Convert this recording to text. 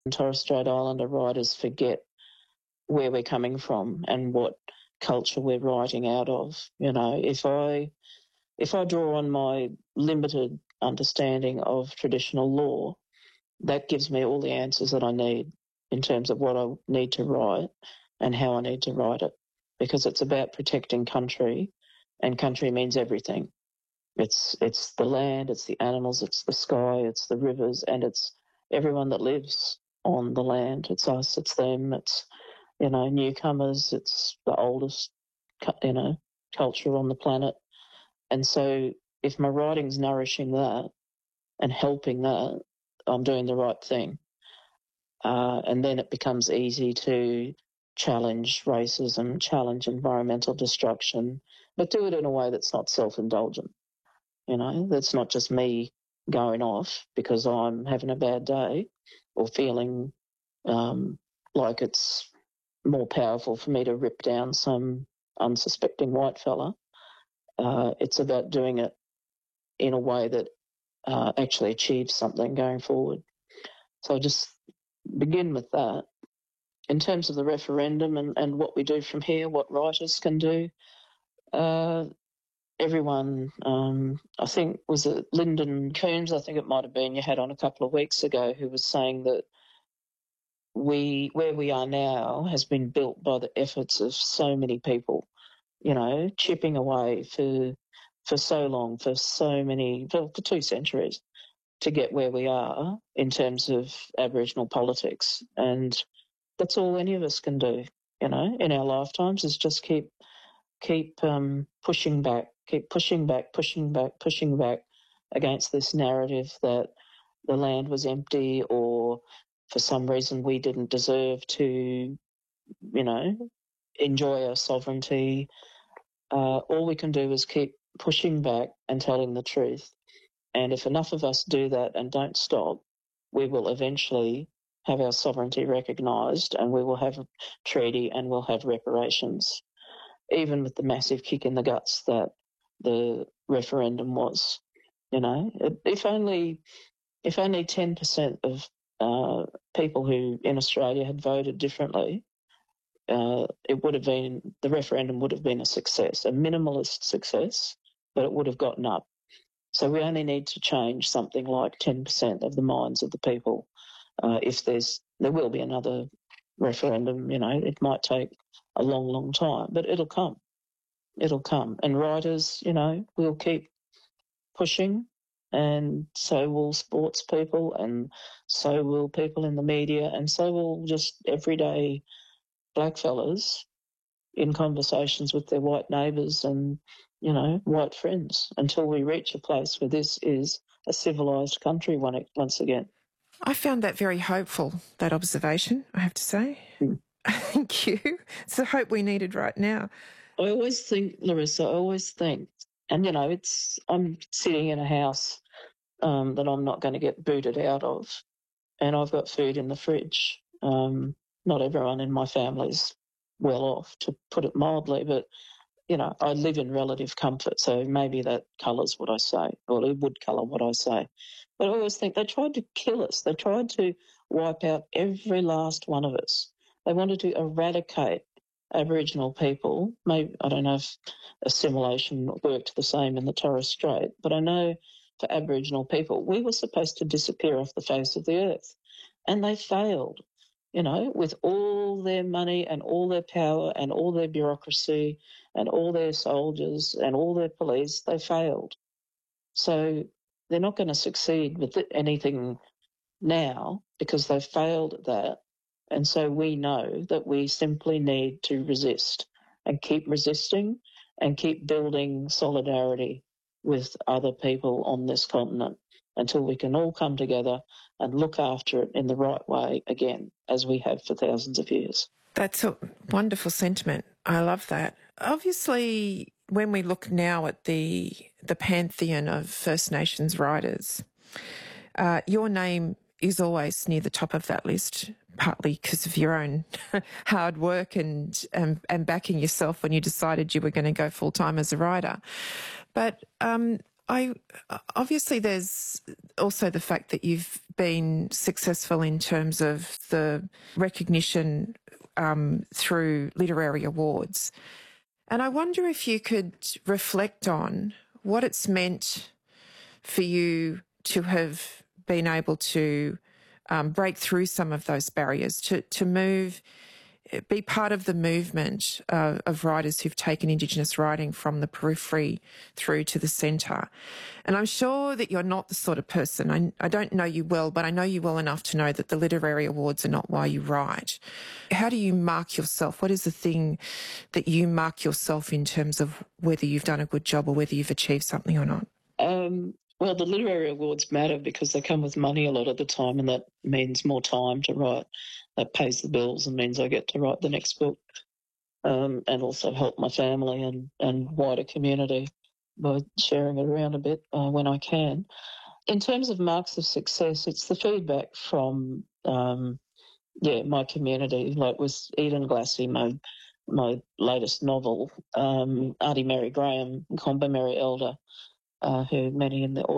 Torres Strait Islander writers forget where we're coming from and what culture we're writing out of. You know, if I draw on my limited understanding of traditional law, that gives me all the answers that I need in terms of what I need to write and how I need to write it, because it's about protecting country, and country means everything. It's the land, it's the animals, it's the sky, it's the rivers, and it's everyone that lives on the land. It's us, it's them, it's, you know, newcomers, it's the oldest, you know, culture on the planet. And so if my writing's nourishing that and helping that, I'm doing the right thing. And then it becomes easy to challenge racism, challenge environmental destruction, but do it in a way that's not self-indulgent. You know, that's not just me going off because I'm having a bad day or feeling like it's more powerful for me to rip down some unsuspecting white fella. It's about doing it in a way that actually achieves something going forward. So just begin with that. In terms of the referendum and what we do from here, what writers can do, everyone, I think, was it Lyndon Coombs, I think it might have been, you had on a couple of weeks ago, who was saying that where we are now has been built by the efforts of so many people, you know, chipping away for so long, for 2 centuries to get where we are in terms of Aboriginal politics. And that's all any of us can do, you know, in our lifetimes, is just keep pushing back, pushing back against this narrative that the land was empty or for some reason we didn't deserve to, you know, enjoy our sovereignty. All we can do is keep pushing back and telling the truth. And if enough of us do that and don't stop, we will eventually have our sovereignty recognised and we will have a treaty and we'll have reparations, even with the massive kick in the guts that the referendum was. You know, if only 10% of people who in Australia had voted differently, it would have been, the referendum would have been a success, a minimalist success, but it would have gotten up. So we only need to change something like 10% of the minds of the people. If there will be another referendum, you know, it might take a long, long time, but it'll come. It'll come. And writers, you know, will keep pushing, and so will sports people, and so will people in the media, and so will just everyday blackfellas in conversations with their white neighbours and, you know, white friends, until we reach a place where this is a civilised country once again. I found that very hopeful, that observation, I have to say. Thank you. It's the hope we needed right now. I always think, Larissa, and, you know, I'm sitting in a house that I'm not going to get booted out of, and I've got food in the fridge. Not everyone in my family's well off, to put it mildly, but, you know, I live in relative comfort, so maybe that colours what I say, or it would colour what I say. But I always think they tried to kill us. They tried to wipe out every last one of us. They wanted to eradicate Aboriginal people. Maybe, I don't know if assimilation worked the same in the Torres Strait, but I know for Aboriginal people, we were supposed to disappear off the face of the earth, and they failed. You know, with all their money and all their power and all their bureaucracy and all their soldiers and all their police, they failed. So they're not going to succeed with anything now because they've failed at that. And so we know that we simply need to resist and keep resisting and keep building solidarity with other people on this continent until we can all come together and look after it in the right way again, as we have for thousands of years. That's a wonderful sentiment. I love that. Obviously, when we look now at the pantheon of First Nations writers, your name is always near the top of that list, partly because of your own hard work and backing yourself when you decided you were going to go full-time as a writer. But I obviously there's also the fact that you've been successful in terms of the recognition through literary awards. And I wonder if you could reflect on what it's meant for you to have been able to break through some of those barriers, to move, be part of the movement of writers who've taken Indigenous writing from the periphery through to the centre. And I'm sure that you're not the sort of person, I don't know you well, but I know you well enough to know that the literary awards are not why you write. How do you mark yourself? What is the thing that you mark yourself in terms of whether you've done a good job or whether you've achieved something or not? Well, the literary awards matter because they come with money a lot of the time, and that means more time to write. That pays the bills and means I get to write the next book, and also help my family and wider community by sharing it around a bit when I can. In terms of marks of success, it's the feedback from my community, like with Eden Glassy, my latest novel, Auntie Mary Graham, Combo Mary Elder, who many in the